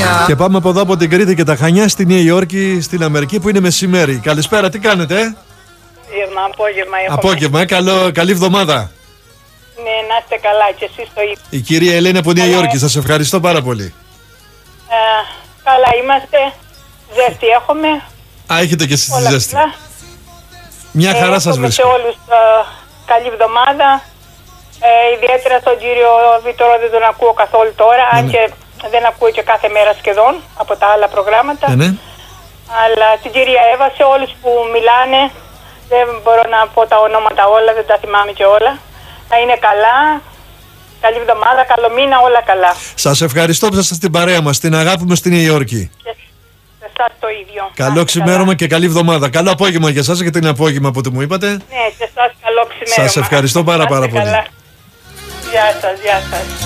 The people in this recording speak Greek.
Χανιά. Και πάμε από εδώ από την Κρήτη και τα Χανιά στη Νέα Υόρκη, στην Αμερική που είναι μεσημέρι. Καλησπέρα, τι κάνετε? Απόγευμα, καλή εβδομάδα. Ναι, να είστε καλά και εσείς το ίδιο. Η κυρία Ελένη από Νέα Υόρκη, σας ευχαριστώ πάρα πολύ. Καλά είμαστε, ζέστη έχουμε. Έχετε και εσείς τη ζέστη. Μια χαρά σας βρίσκω. Σε όλους καλή εβδομάδα. Ιδιαίτερα στον κύριο Βίτορο δεν τον ακούω καθόλου τώρα, αν και δεν ακούω και κάθε μέρα σχεδόν από τα άλλα προγράμματα. Αλλά την κυρία Εύα, σε όλους που μιλάνε, δεν μπορώ να πω τα ονόματα όλα, δεν τα θυμάμαι και όλα. Να είναι καλά, καλή εβδομάδα, καλό μήνα, όλα καλά. Σας ευχαριστώ που ήσασταν στην παρέα μας, την αγάπη μας στη Νέα Υόρκη. Και εσάς το ίδιο. Καλό ξημέρωμα και καλή εβδομάδα. Καλό απόγευμα για εσάς και την απόγευμα που μου είπατε. Ναι, και εσάς καλό ξημέρωμα. Σας ευχαριστώ πάρα πολύ. Γεια σας, γεια σας.